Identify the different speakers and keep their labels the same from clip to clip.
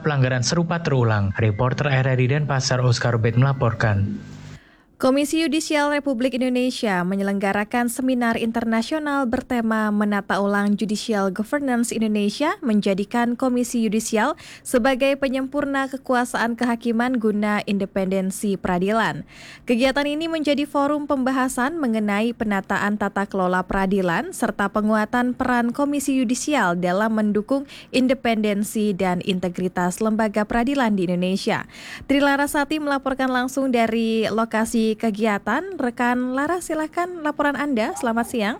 Speaker 1: jika pelanggaran serupa terulang. Reporter RRI Denpasar Oscar Ubed melaporkan.
Speaker 2: Komisi Yudisial Republik Indonesia menyelenggarakan seminar internasional bertema menata ulang Judicial Governance Indonesia menjadikan Komisi Yudisial sebagai penyempurna kekuasaan kehakiman guna independensi peradilan. Kegiatan ini menjadi forum pembahasan mengenai penataan tata kelola peradilan serta penguatan peran Komisi Yudisial dalam mendukung independensi dan integritas lembaga peradilan di Indonesia. Tri Larasati melaporkan langsung dari lokasi kegiatan. Rekan Lara, silakan laporan Anda. Selamat siang.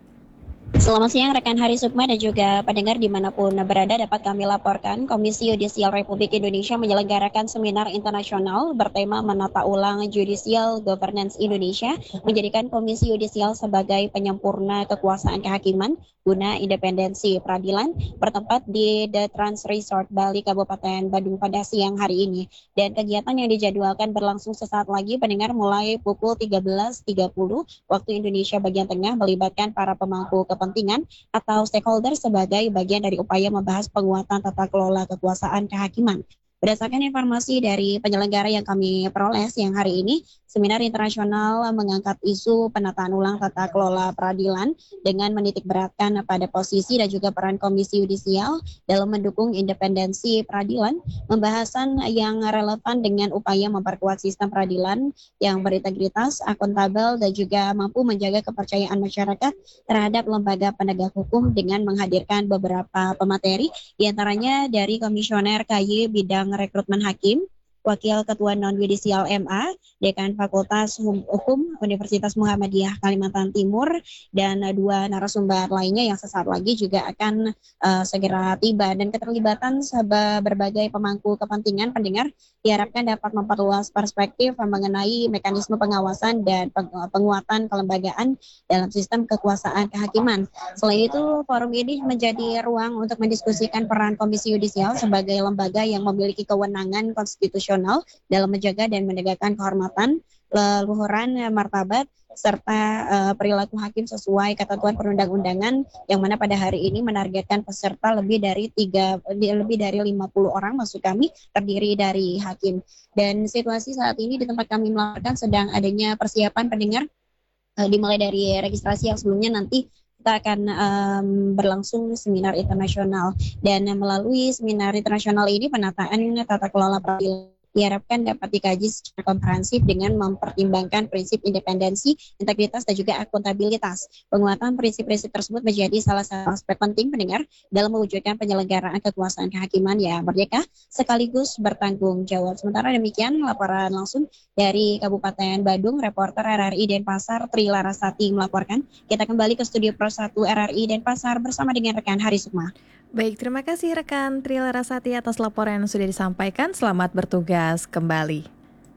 Speaker 3: Selamat siang rekan Hari Sukma dan juga pendengar dimanapun berada, dapat kami laporkan Komisi Yudisial Republik Indonesia menyelenggarakan seminar internasional bertema menata ulang Judicial Governance Indonesia menjadikan Komisi Yudisial sebagai penyempurna kekuasaan kehakiman guna independensi peradilan bertempat di The Trans Resort Bali Kabupaten Badung pada siang hari ini. Dan kegiatan yang dijadwalkan berlangsung sesaat lagi pendengar mulai pukul 13.30 waktu Indonesia bagian tengah melibatkan para pemangku kepentingan atau stakeholder sebagai bagian dari upaya membahas penguatan tata kelola kekuasaan kehakiman. Berdasarkan informasi dari penyelenggara yang kami peroleh siang hari ini, seminar internasional mengangkat isu penataan ulang tata kelola peradilan dengan menitikberatkan pada posisi dan juga peran Komisi Yudisial dalam mendukung independensi peradilan, pembahasan yang relevan dengan upaya memperkuat sistem peradilan yang berintegritas, akuntabel, dan juga mampu menjaga kepercayaan masyarakat terhadap lembaga penegak hukum dengan menghadirkan beberapa pemateri, diantaranya dari Komisioner KY Bidang Rekrutmen Hakim, Wakil Ketua Non-Yudisial MA, Dekan Fakultas Hukum Universitas Muhammadiyah Kalimantan Timur, dan dua narasumber lainnya yang sesaat lagi juga akan segera tiba. Dan keterlibatan berbagai pemangku kepentingan pendengar diharapkan dapat memperluas perspektif mengenai mekanisme pengawasan dan penguatan kelembagaan dalam sistem kekuasaan kehakiman. Selain itu, forum ini menjadi ruang untuk mendiskusikan peran Komisi Yudisial sebagai lembaga yang memiliki kewenangan konstitusional dalam menjaga dan menegakkan kehormatan, leluhuran, martabat, serta perilaku hakim sesuai ketentuan perundang-undangan, yang mana pada hari ini menargetkan peserta lebih dari 50 orang, maksud kami terdiri dari hakim. Dan situasi saat ini di tempat kami melaporkan sedang adanya persiapan pendengar, dimulai dari registrasi yang sebelumnya nanti kita akan berlangsung seminar internasional. Dan melalui seminar internasional ini penataan tata kelola peradilan diharapkan dapat dikaji secara komprehensif dengan mempertimbangkan prinsip independensi, integritas, dan juga akuntabilitas. Penguatan prinsip-prinsip tersebut menjadi salah satu aspek penting pendengar dalam mewujudkan penyelenggaraan kekuasaan kehakiman yang merdeka sekaligus bertanggung jawab. Sementara demikian, laporan langsung dari Kabupaten Badung, reporter RRI Denpasar Tri Larasati melaporkan. Kita kembali ke studio Pro 1 RRI Denpasar bersama dengan rekan Hari Sukma.
Speaker 2: Baik, terima kasih rekan Tri Larasati atas laporan yang sudah disampaikan. Selamat bertugas kembali.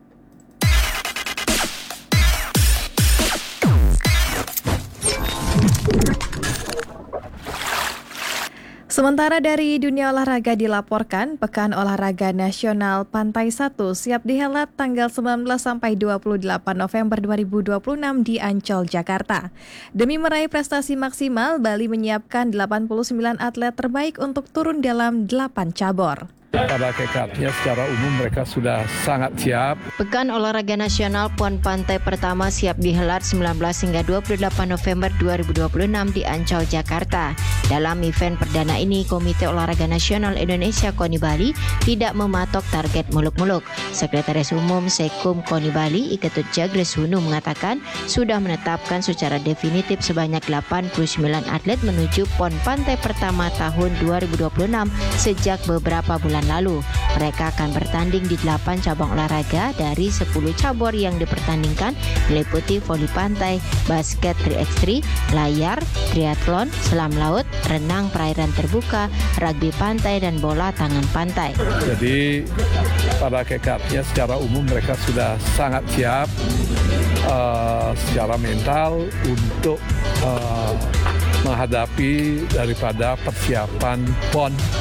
Speaker 2: Sementara dari dunia olahraga dilaporkan, Pekan Olahraga Nasional Pantai 1 siap dihelat tanggal 19 sampai 28 November 2026 di Ancol, Jakarta. Demi meraih prestasi maksimal, Bali menyiapkan 89 atlet terbaik untuk turun dalam 8 cabur.
Speaker 4: Pada kekatnya secara umum mereka sudah sangat siap.
Speaker 5: Pekan Olahraga Nasional PON Pantai pertama siap dihelat 19 hingga 28 November 2026 di Ancol, Jakarta. Dalam event perdana ini, Komite Olahraga Nasional Indonesia KONI Bali tidak mematok target muluk-muluk. Sekretaris Umum Sekum KONI Bali, Iketut Jagres Hunu mengatakan sudah menetapkan secara definitif sebanyak 89 atlet menuju PON Pantai pertama tahun 2026 sejak beberapa bulan lalu. Mereka akan bertanding di 8 cabang olahraga dari 10 cabur yang dipertandingkan, meliputi voli pantai, basket 3x3, layar, triathlon, selam laut, renang perairan terbuka, rugby pantai, dan bola tangan pantai.
Speaker 4: Jadi pada kekatnya secara umum mereka sudah sangat siap secara mental untuk menghadapi daripada persiapan PON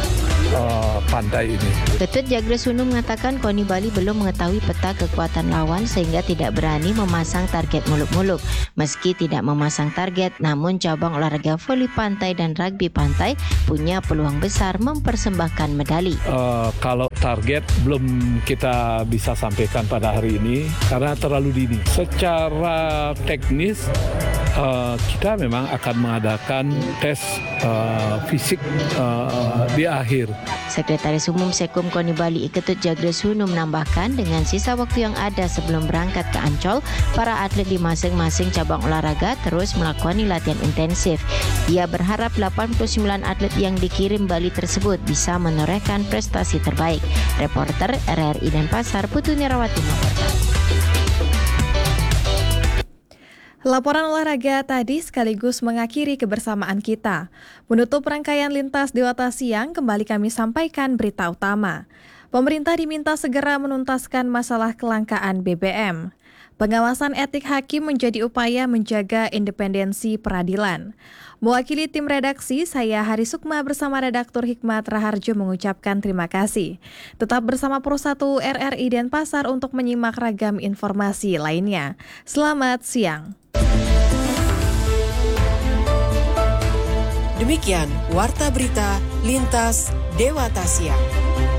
Speaker 4: pantai ini.
Speaker 5: Ketut Jagresunu mengatakan KONI Bali belum mengetahui peta kekuatan lawan sehingga tidak berani memasang target muluk-muluk. Meski tidak memasang target, namun cabang olahraga voli pantai dan rugby pantai punya peluang besar mempersembahkan medali.
Speaker 4: Kalau target belum kita bisa sampaikan pada hari ini karena terlalu dini. Secara teknis kita memang akan mengadakan tes fisik di akhir.
Speaker 5: Sekretaris Umum Sekum KONI Bali Ketut Jagresunu menambahkan dengan sisa waktu yang ada sebelum berangkat ke Ancol, para atlet di masing-masing cabang olahraga terus melakoni latihan intensif. Ia berharap 89 atlet yang dikirim Bali tersebut bisa menorehkan prestasi terbaik. Reporter RRI Denpasar Putu Nirawati melaporkan.
Speaker 2: Laporan olahraga tadi sekaligus mengakhiri kebersamaan kita. Menutup rangkaian lintas Dewata Siang, kembali kami sampaikan berita utama. Pemerintah diminta segera menuntaskan masalah kelangkaan BBM. Pengawasan etik hakim menjadi upaya menjaga independensi peradilan. Mewakili tim redaksi, saya Hari Sukma bersama redaktur Hikmat Raharjo mengucapkan terima kasih. Tetap bersama Pro 1 RRI Denpasar untuk menyimak ragam informasi lainnya. Selamat siang.
Speaker 6: Demikian Warta Berita Lintas Dewata Siang.